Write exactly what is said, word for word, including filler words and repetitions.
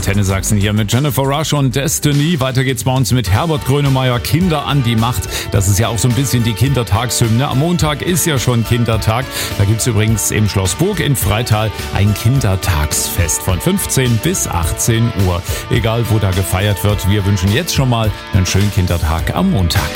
Antenne Sachsen hier mit Jennifer Rush und Destiny. Weiter geht's bei uns mit Herbert Grönemeyer, Kinder an die Macht. Das ist ja auch so ein bisschen die Kindertagshymne. Am Montag ist ja schon Kindertag. Da gibt's übrigens im Schloss Burg in Freital ein Kindertagsfest von fünfzehn bis achtzehn Uhr. Egal, wo da gefeiert wird, wir wünschen jetzt schon mal einen schönen Kindertag am Montag.